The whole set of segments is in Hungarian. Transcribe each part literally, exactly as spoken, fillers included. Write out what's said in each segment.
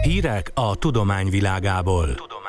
Hírek a tudomány világából.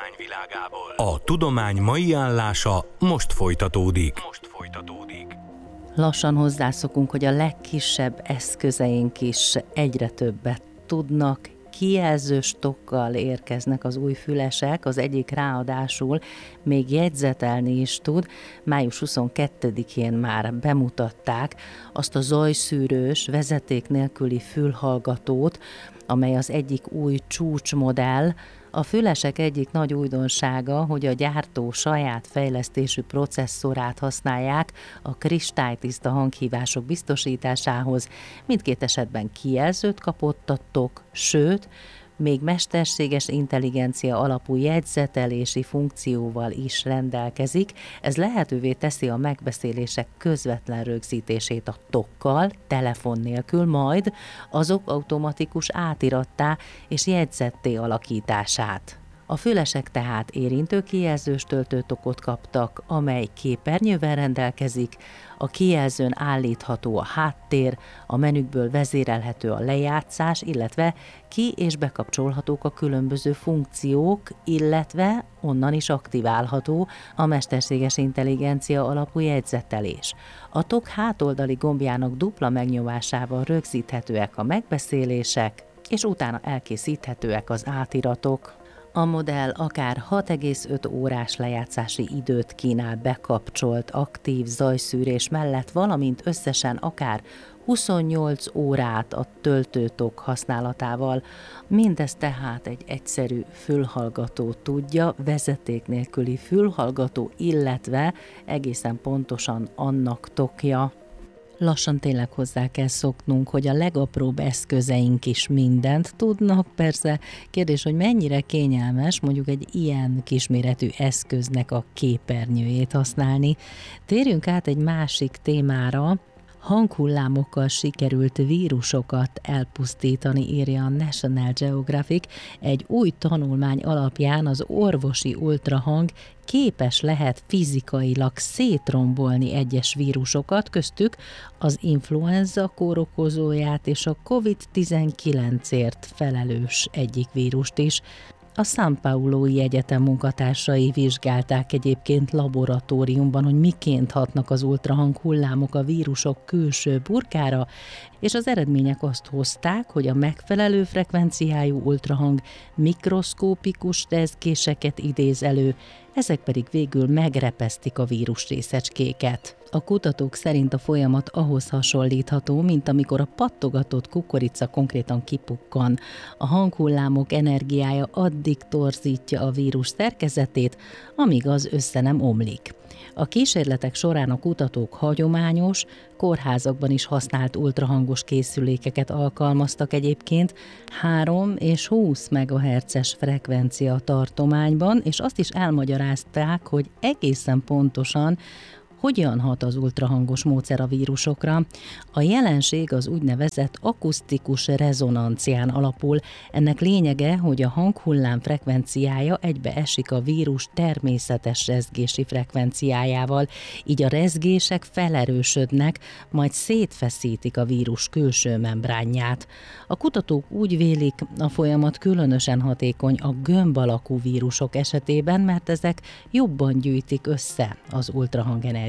A tudomány mai állása most folytatódik. Most folytatódik. Lassan hozzászokunk, hogy a legkisebb eszközeink is egyre többet tudnak. Kijelzőstokkal érkeznek az új fülesek, az egyik ráadásul még jegyzetelni is tud. május huszonkettedikén már bemutatták azt a zajszűrős, vezeték nélküli fülhallgatót, amely az egyik új csúcsmodell. A fülesek egyik nagy újdonsága, hogy a gyártó saját fejlesztésű processzorát használják a kristálytiszta hanghívások biztosításához. Mindkét esetben kijelzőt kapott a tok, sőt, még mesterséges intelligencia alapú jegyzetelési funkcióval is rendelkezik. Ez lehetővé teszi a megbeszélések közvetlen rögzítését a tokkal, telefon nélkül, majd azok automatikus átirattá és jegyzetté alakítását. A fülesek tehát érintő kijelzős töltőtokot kaptak, amely képernyővel rendelkezik, a kijelzőn állítható a háttér, a menükből vezérelhető a lejátszás, illetve ki- és bekapcsolhatók a különböző funkciók, illetve onnan is aktiválható a mesterséges intelligencia alapú jegyzetelés. A tok hátoldali gombjának dupla megnyomásával rögzíthetőek a megbeszélések, és utána elkészíthetőek az átiratok. A modell akár hat egész öt órás lejátszási időt kínál bekapcsolt aktív zajszűrés mellett, valamint összesen akár huszonnyolc órát a töltőtok használatával. Mindez tehát egy egyszerű fülhallgató tudja, vezeték nélküli fülhallgató, illetve egészen pontosan annak tokja. Lassan tényleg hozzá kell szoknunk, hogy a legapróbb eszközeink is mindent tudnak. Persze kérdés, hogy mennyire kényelmes mondjuk egy ilyen kisméretű eszköznek a képernyőjét használni. Térjünk át egy másik témára. Hanghullámokkal sikerült vírusokat elpusztítani, írja a National Geographic. Egy új tanulmány alapján az orvosi ultrahang képes lehet fizikailag szétrombolni egyes vírusokat, köztük az influenza kórokozóját és a kovid tizenkilencért felelős egyik vírust is. A São Paulo-i Egyetem munkatársai vizsgálták egyébként laboratóriumban, hogy miként hatnak az ultrahang hullámok a vírusok külső burkára, és az eredmények azt hozták, hogy a megfelelő frekvenciájú ultrahang mikroszkópikus rezgéseket idéz elő, ezek pedig végül megrepesztik a vírusrészecskéket. A kutatók szerint a folyamat ahhoz hasonlítható, mint amikor a pattogatott kukorica konkrétan kipukkan. A hanghullámok energiája addig torzítja a vírus szerkezetét, amíg az össze nem omlik. A kísérletek során a kutatók hagyományos, kórházakban is használt ultrahangos készülékeket alkalmaztak egyébként három és húsz megahertzes frekvencia tartományban, és azt is elmagyarázták, hogy egészen pontosan hogyan hat az ultrahangos módszer a vírusokra. A jelenség az úgynevezett akusztikus rezonancián alapul. Ennek lényege, hogy a hanghullám frekvenciája egybeesik a vírus természetes rezgési frekvenciájával, így a rezgések felerősödnek, majd szétfeszítik a vírus külső membránját. A kutatók úgy vélik, a folyamat különösen hatékony a gömb alakú vírusok esetében, mert ezek jobban gyűjtik össze az ultrahang energiát.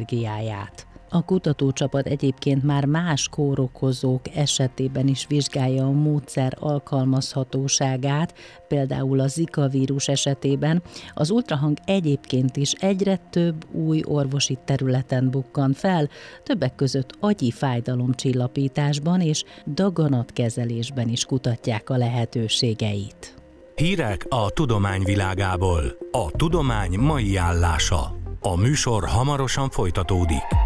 A kutatócsapat egyébként már más kórokozók esetében is vizsgálja a módszer alkalmazhatóságát, például a Zika vírus esetében. Az ultrahang egyébként is egyre több új orvosi területen bukkan fel, többek között agyi fájdalomcsillapításban és daganatkezelésben is kutatják a lehetőségeit. Hírek a tudomány világából. A tudomány mai állása. A műsor hamarosan folytatódik.